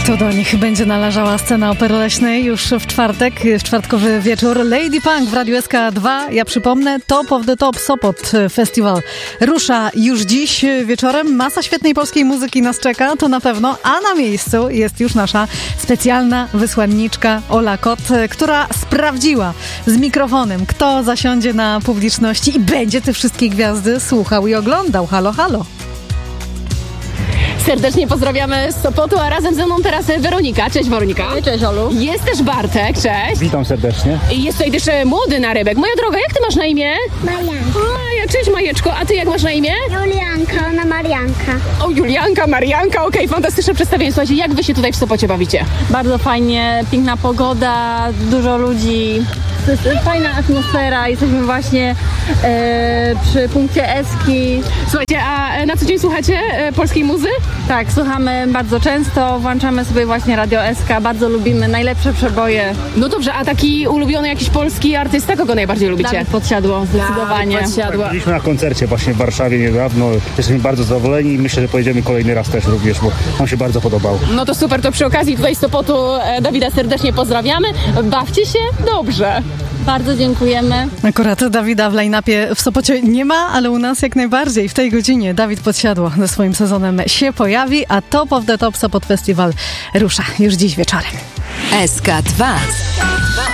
To do nich będzie należała scena Opery Leśnej już w czwartek, w czwartkowy wieczór. Lady Punk w Radiu SK2. Ja przypomnę, Top of the Top Sopot Festival rusza już dziś wieczorem. Masa świetnej polskiej muzyki nas czeka, to na pewno. A na miejscu jest już nasza specjalna wysłanniczka Ola Kot, która sprawdziła z mikrofonem, kto zasiądzie na publiczności i będzie te wszystkie gwiazdy słuchał i oglądał. Halo, halo. Serdecznie pozdrawiamy z Sopotu, a razem ze mną teraz Weronika. Cześć Weronika. Cześć Olu. Jest też Bartek, cześć. Witam serdecznie. I jest tutaj też młody narybek. Moja droga, jak ty masz na imię? Marianka. Maja, cześć Majeczko, a ty jak masz na imię? Julianka, ona Marianka. O, Julianka, Marianka, okej, fantastyczne przedstawienie. Słuchajcie, jak wy się tutaj w Sopocie bawicie? Bardzo fajnie, piękna pogoda, dużo ludzi, to jest fajna atmosfera. Jesteśmy właśnie przy punkcie Eski. Słuchajcie, a na co dzień słuchacie polskiej muzy? Tak, słuchamy bardzo często, włączamy sobie właśnie Radio SK, bardzo lubimy najlepsze przeboje. No dobrze, a taki ulubiony jakiś polski artysta, kogo najbardziej lubicie? Dawid Podsiadło, zdecydowanie. Dawid Podsiadło. Byliśmy na koncercie właśnie w Warszawie niedawno. Jesteśmy bardzo zadowoleni i myślę, że pojedziemy kolejny raz też również, bo nam się bardzo podobało. No to super, to przy okazji tutaj z Sopotu Dawida serdecznie pozdrawiamy. Bawcie się dobrze. Bardzo dziękujemy. Akurat Dawida w line-upie w Sopocie nie ma, ale u nas jak najbardziej. W tej godzinie Dawid Podsiadło ze swoim sezonem się pojawi, a Top of the Top Sopot Festival rusza już dziś wieczorem. SK2